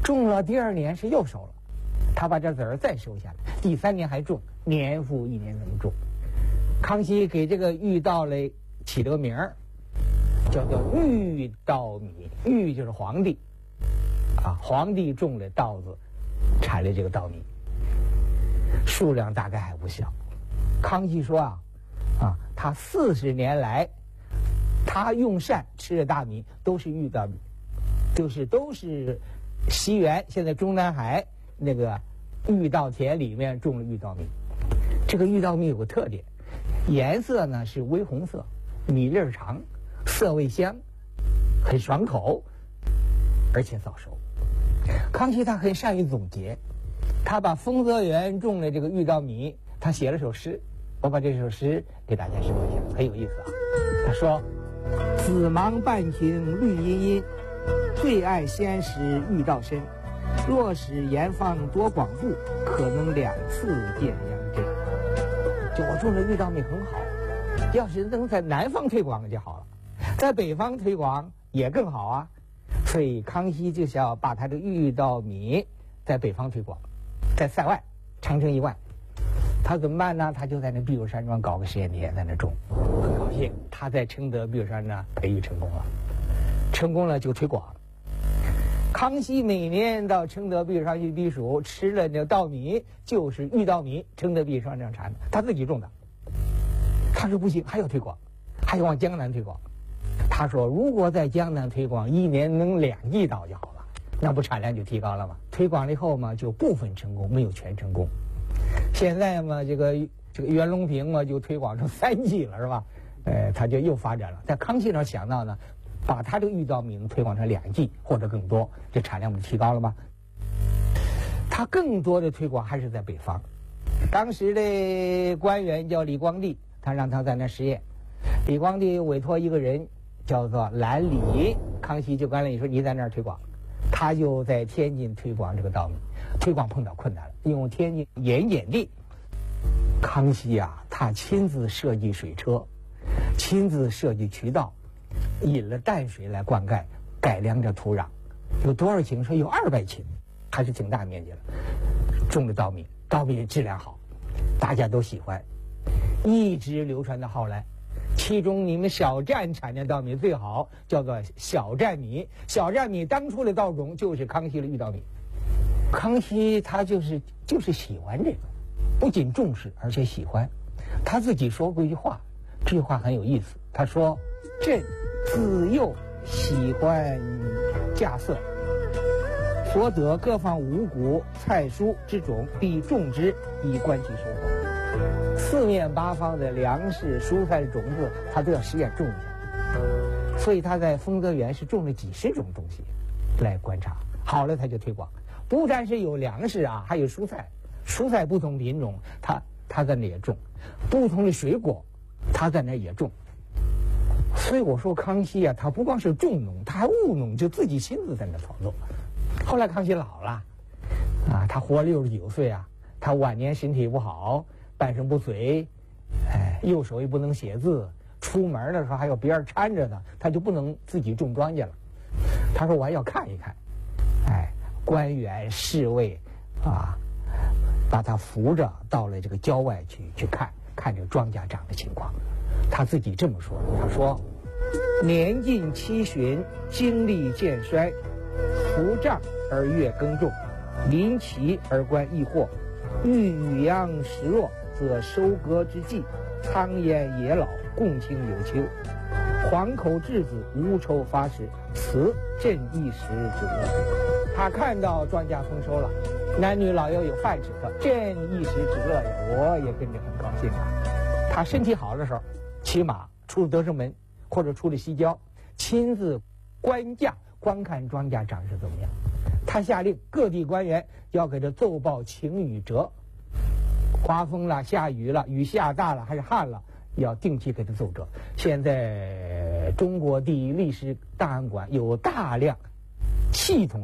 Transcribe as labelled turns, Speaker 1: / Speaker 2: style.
Speaker 1: 种了第2年是又收了，他把这籽儿再收下来，第3年还种，年复一年这么种。康熙给这个玉稻嘞起了个名儿，叫做玉稻米。玉就是皇帝，皇帝种了稻子，产了这个稻米，数量大概还不小。康熙说他40年来，他用膳吃的大米都是玉稻米，都是西园现在中南海那个玉稻田里面种了玉稻米。这个玉稻米有个特点，颜色呢是微红色，米粒儿长，色味香，很爽口，而且早熟。康熙他很善于总结，他把丰泽园种的这个玉稻米，他写了首诗，我把这首诗给大家说一下，很有意思啊。他说：子忙半庭绿茵茵，最爱先食玉稻参。若使盐放多广布，可能2次见阳针。就我种的玉稻米很好，要是能在南方推广就好了，在北方推广也更好啊。所以康熙就想要把他的玉稻米在北方推广，在塞外长城以外。他怎么办呢？他就在那避暑山庄搞个实验田，在那种，很高兴。他在承德避暑山呢培育成功了就推广。康熙每年到承德避暑山去避暑，吃了那稻米就是玉稻米，承德避暑山上产的，他自己种的。他说不行，还要推广，还要往江南推广。他说如果在江南推广，1年能2季稻就好了，那不产量就提高了吗？推广了以后嘛，就部分成功，没有全成功。现在嘛，这个袁隆平嘛就推广成3季了，是吧？他就又发展了。在康熙那想到呢，把他这个玉稻米推广成2季或者更多，这产量不提高了吗？他更多的推广还是在北方。当时的官员叫李光地，他让他在那实验。李光地委托一个人叫做兰里，康熙就跟兰里说：“你在那儿推广。”他就在天津推广这个稻米，推广碰到困难了，因为天津盐碱地。康熙他亲自设计水车，亲自设计渠道，引了淡水来灌溉，改良这土壤。有多少顷？说有200顷，还是挺大面积了。种的稻米，稻米质量好，大家都喜欢，一直流传到后来。其中你们小站产的稻米最好，叫做小站米。小站米当初的稻种就是康熙的玉稻米。康熙他就是喜欢这个，不仅重视而且喜欢。他自己说过一句话，这句话很有意思。他说：“朕自幼喜欢稼穑，所得各方五谷菜蔬之种，必种之，以观其收获。”4面8方的粮食、蔬菜的种子，他都要实验种一下。所以他在丰泽园是种了几十种东西来观察，好了他就推广。不但是有粮食还有蔬菜，蔬菜不同品种，他在那也种，不同的水果，他在那也种。所以我说康熙他不光是重农，他还务农，就自己亲自在那操作。后来康熙老了，他活了69岁他晚年身体不好，半身不遂，右手也不能写字，出门的时候还有别人搀着他，他就不能自己种庄稼了。他说我还要看一看，官员侍卫把他扶着到了这个郊外去看这个庄稼长的情况。他自己这么说，他说：“年近70旬，精力渐衰，服杖而越耕种，临期而观易货，遇雨阳时弱，则收割之际，苍烟野老，共庆有秋。黄口稚子，无愁发时，此朕一时之乐。”他看到庄稼丰收了，男女老幼有饭吃了，朕一时之乐呀，我也跟着很高兴他身体好的时候，骑马出了德胜门或者出了西郊，亲自观驾观看庄稼长势怎么样。他下令各地官员要给他奏报晴雨折，刮风了、下雨了、雨下大了还是旱了，要定期给他奏折。现在中国第一历史档案馆有大量系统